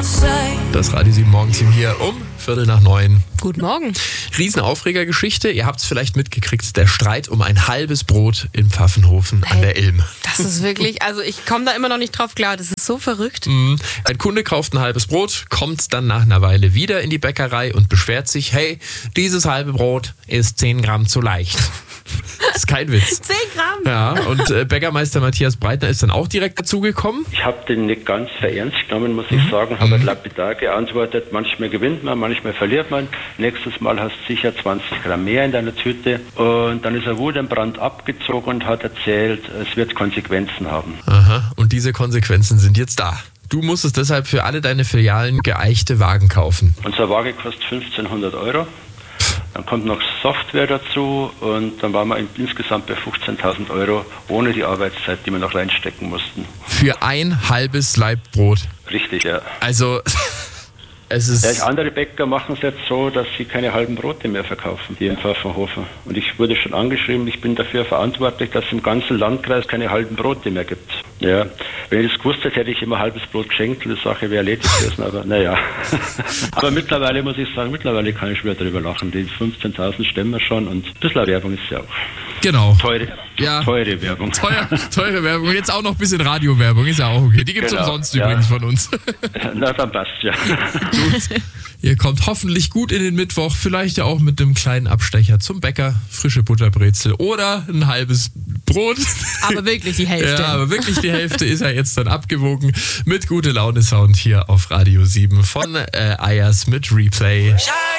Das Radio 7 Morgenteam hier um 8:45. Guten Morgen. Riesenaufregergeschichte. Ihr habt es vielleicht mitgekriegt. Der Streit um ein halbes Brot in Pfaffenhofen an der Ilm. Das ist wirklich, also ich komme da immer noch nicht drauf klar. Das ist so verrückt. Ein Kunde kauft ein halbes Brot, kommt dann nach einer Weile wieder in die Bäckerei und beschwert sich, hey, dieses halbe Brot ist 10 Gramm zu leicht. Das ist kein Witz. 10 Gramm? Ja, und Bäckermeister Matthias Breitner ist dann auch direkt dazugekommen. Ich habe den nicht ganz ernst genommen, muss ich sagen. Habe lapidar geantwortet, manchmal gewinnt man, manchmal verliert man. Nächstes Mal hast du sicher 20 Gramm mehr in deiner Tüte. Und dann ist er wutentbrannt abgezogen und hat erzählt, es wird Konsequenzen haben. Aha, und diese Konsequenzen sind jetzt da. Du musstest deshalb für alle deine Filialen geeichte Wagen kaufen. Unsere Waage kostet 1.500 Euro. Dann kommt noch Software dazu und dann waren wir insgesamt bei 15.000 Euro ohne die Arbeitszeit, die wir noch reinstecken mussten. Für ein halbes Laib Brot. Richtig, ja. Also, es ist... Ja, andere Bäcker machen es jetzt so, dass sie keine halben Brote mehr verkaufen, hier in Pfaffenhofen. Und ich wurde schon angeschrieben, ich bin dafür verantwortlich, dass es im ganzen Landkreis keine halben Brote mehr gibt. Ja, wenn ich das gewusst hätte, hätte ich immer halbes Brot geschenkt, die Sache wäre erledigt gewesen, aber naja. Aber mittlerweile muss ich sagen, mittlerweile kann ich wieder drüber lachen. Die 15.000 stemmen wir schon und ein bisschen Werbung ist ja auch. Genau. Teure Werbung. Teure Werbung. Jetzt auch noch ein bisschen Radiowerbung, ist ja auch okay. Die gibt's umsonst übrigens von uns. Na, dann passt ja. Gut. Ihr kommt hoffentlich gut in den Mittwoch, vielleicht ja auch mit einem kleinen Abstecher zum Bäcker, frische Butterbrezel oder ein halbes Brot. Aber wirklich die Hälfte. Ja, aber wirklich die Hälfte ist ja jetzt dann abgewogen mit Gute Laune Sound hier auf Radio 7 von Ayers mit Replay.